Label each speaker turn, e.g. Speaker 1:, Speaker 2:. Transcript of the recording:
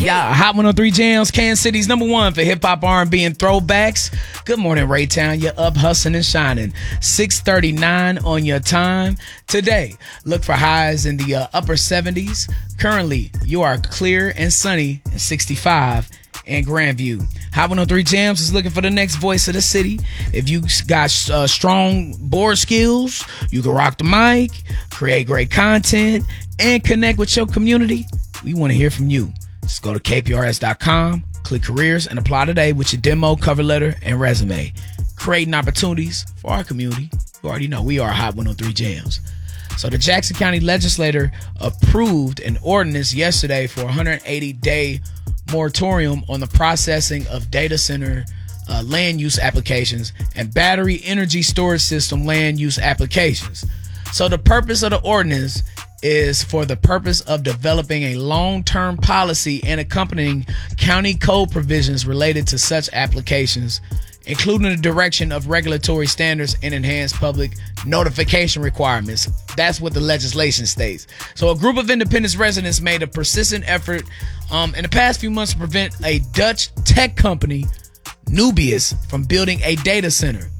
Speaker 1: Yeah, Hot 103 Jams, Kansas City's #1 for hip hop, R&B, and throwbacks. Good morning, Raytown. You're up, hustling and shining. 6:39 on your time. Today, look for highs in the upper 70s. Currently, you are clear and sunny at 65 in Grandview. Hot 103 Jams is looking for the next voice of the city. If you got strong board skills, you can rock the mic, create great content, and connect with your community. We want to hear from you. Just go to kprs.com, click careers, and apply today with your demo, cover letter, and resume. Creating opportunities for our community. You already know we are Hot 103 Jams. So the Jackson County legislature approved an ordinance yesterday for a 180-day moratorium on the processing of data center land use applications and battery energy storage system land use applications. So the purpose of the ordinance is for the purpose of developing a long-term policy and accompanying county code provisions related to such applications, including the direction of regulatory standards and enhanced public notification requirements. That's what the legislation states. So a group of Independence residents made a persistent effort in the past few months to prevent a Dutch tech company, Nubius, from building a data center.